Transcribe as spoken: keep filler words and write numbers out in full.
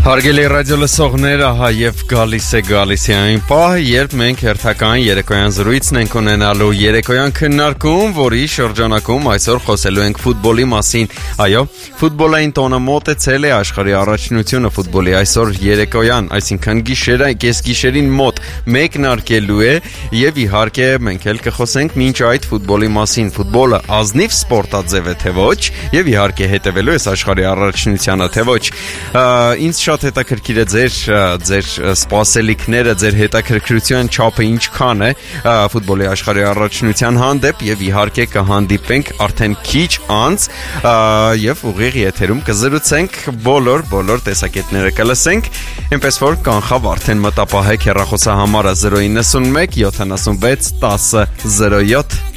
Հարգելի ռադիո լսողներ, ահա եւ գալիս է գալիս է այն պահը, երբ մենք հերթական երեկոյան զրույցն ենք ունենալու երեկոյան քննարկում, որի շրջանակում այսօր խոսելու ենք ֆուտբոլի մասին։ Այո, ֆուտբոլային տոնը մոտեցել է, աշխարհի առաջնությունը ֆուտբոլի այսօր երեկոյան, այսինքն գիշերը, կեսգիշերին մոտ մեկնարկելու է եւ իհարկե մենք էլ կխոսենք մինչ այդ ֆուտբոլի մասին։ Ֆուտբոլը ազնիվ սպորտաձև է թե ոչ, եւ իհարկե հետեւելու է աշխարհի առաջնությանը թե ոչ։ Ինձ շատ հետաքրքիր է ձեր ձեր սպասելիքները, ձեր հետաքրքրության չափը ինչքան է ֆուտբոլի աշխարհի առաջնության հանդեպ եւ իհարկե կհանդիպենք արդեն քիչ անց եւ ուղիղ եթերում կզրուցենք բոլոր բոլոր տեսակետները կլսենք, այնպես որ կանխավ արդեն մտապահեք հեռախոսահամարը զero նինը մեկ յոթանասունվեց տասը զero յոթ